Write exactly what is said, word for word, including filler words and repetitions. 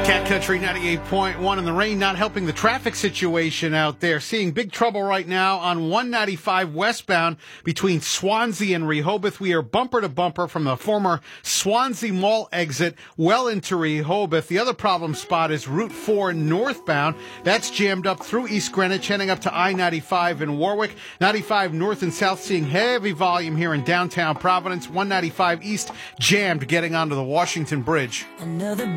Cat Country ninety-eight point one, and the rain not helping the traffic situation out there. Seeing big trouble right now on one ninety-five westbound between Swansea and Rehoboth. We are bumper to bumper from the former Swansea Mall exit well into Rehoboth. The other problem spot is Route four northbound. That's jammed up through East Greenwich, heading up to I ninety-five in Warwick. ninety-five north and south seeing heavy volume here in downtown Providence. one ninety-five east jammed getting onto the Washington Bridge. Another